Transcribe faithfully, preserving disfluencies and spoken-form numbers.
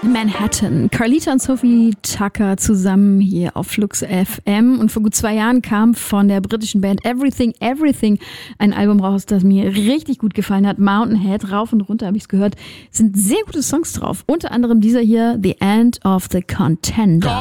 Manhattan. Carlita und Sophie Tucker zusammen hier auf Flux F M. Und vor gut zwei Jahren kam von der britischen Band Everything Everything ein Album raus, das mir richtig gut gefallen hat. Mountainhead, rauf und runter habe ich es gehört. Sind sehr gute Songs drauf. Unter anderem dieser hier, The End of the Contender.